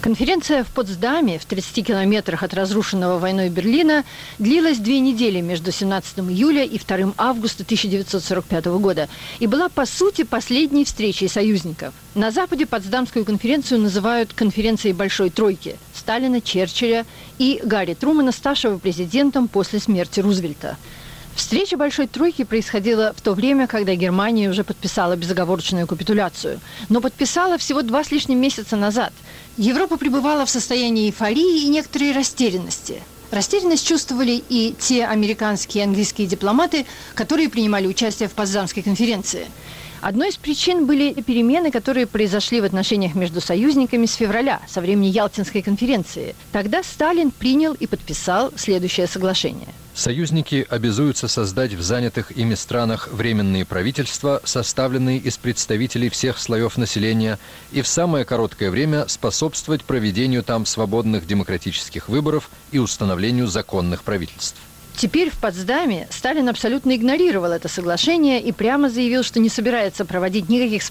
Конференция в Потсдаме, в 30 километрах от разрушенного войной Берлина, длилась 2 недели между 17 июля и 2 августа 1945 года и была, по сути, последней встречей союзников. На Западе Потсдамскую конференцию называют конференцией Большой Тройки – Сталина, Черчилля и Гарри Трумэна, ставшего президентом после смерти Рузвельта. Встреча Большой Тройки происходила в то время, когда Германия уже подписала безоговорочную капитуляцию. Но подписала всего 2 с лишним месяца назад. Европа пребывала в состоянии эйфории и некоторой растерянности. Растерянность чувствовали и те американские и английские дипломаты, которые принимали участие в Потсдамской конференции. Одной из причин были перемены, которые произошли в отношениях между союзниками с февраля, со времени Ялтинской конференции. Тогда Сталин принял и подписал следующее соглашение. Союзники обязуются создать в занятых ими странах временные правительства, составленные из представителей всех слоев населения, и в самое короткое время способствовать проведению там свободных демократических выборов и установлению законных правительств. Теперь в Потсдаме Сталин абсолютно игнорировал это соглашение и прямо заявил, что не собирается проводить никаких